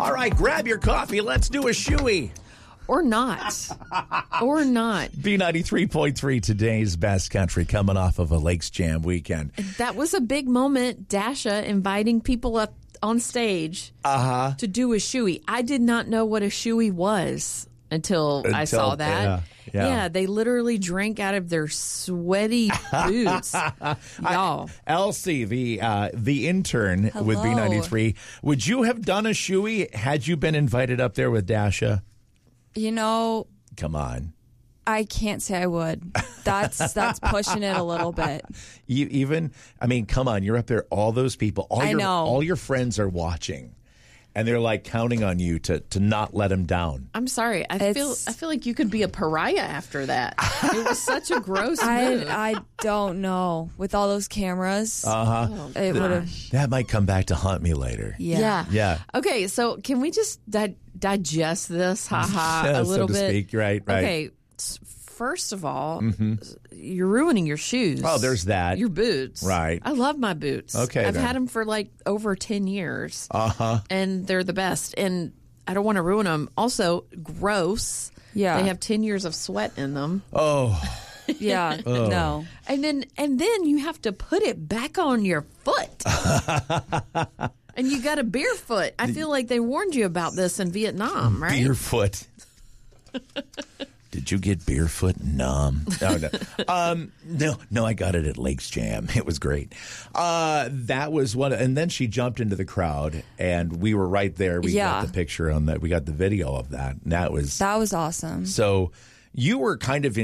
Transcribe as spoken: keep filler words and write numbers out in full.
All right, grab your coffee. Let's do a shoey. Or not. Or not. B ninety-three point three, today's best country, coming off of a Lakes Jam weekend. That was a big moment. Dasha inviting people up on stage uh-huh. to do a shoey. I did not know what a shoey was until, until I saw that. Yeah, yeah. yeah, they literally drank out of their sweaty boots. Y'all. I, Elsie, the uh, the intern Hello. with B ninety-three, would you have done a shoey had you been invited up there with Dasha? You know, Come on. I can't say I would. That's that's pushing it a little bit. You even, I mean, come on, you're up there, all those people, all I your know. all your friends are watching, and they're like counting on you to to not let them down. I'm sorry. I It's- feel I feel like you could be a pariah after that. It was such a gross move. I I don't know. With all those cameras, Uh huh. Oh, it would have. That might come back to haunt me later. Yeah. Yeah. Yeah. Okay, so can we just di- digest this, haha, Yeah, a so little to bit? speak. Right, right. Okay, s- first of all, you're ruining your shoes. Oh, there's that. Your boots. Right. I love my boots. Okay, I've then. had them for like over ten years. Uh huh. And they're the best. And I don't want to ruin them. Also, gross. Yeah. They have ten years of sweat in them. Oh, Yeah. No. And then and then you have to put it back on your foot. And you got a barefoot. I feel like they warned you about this in Vietnam, right? Beerfoot. Did you get Beerfoot? Numb. No, no. Um, no, no, I got it at Lakes Jam. It was great. Uh, that was one. And then she jumped into the crowd, and we were right there. We Yeah. got the picture on that. We got the video of that. And that was That was awesome. so. You were kind of in.